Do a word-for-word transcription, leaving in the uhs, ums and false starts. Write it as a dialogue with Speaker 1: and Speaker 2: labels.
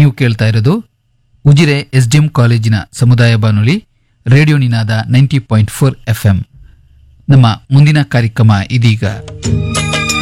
Speaker 1: ನೀವು ಕೇಳ್ತಾ ಇರೋದು ಉಜಿರೆ ಎಸ್ಡಿಎಂ ಕಾಲೇಜಿನ ಸಮುದಾಯ ಬಾನುಲಿ ರೇಡಿಯೋ ನಿನಾದ ninety point four F M. ನಮ್ಮ ಮುಂದಿನ ಕಾರ್ಯಕ್ರಮ ಇದೀಗ.